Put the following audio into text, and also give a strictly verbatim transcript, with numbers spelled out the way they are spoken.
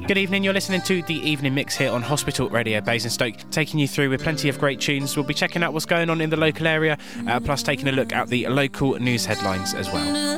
Good evening, you're listening to the Evening Mix here on Hospital Radio Basingstoke, taking you through with plenty of great tunes. We'll be checking out what's going on in the local area, uh, plus taking a look at the local news headlines as well.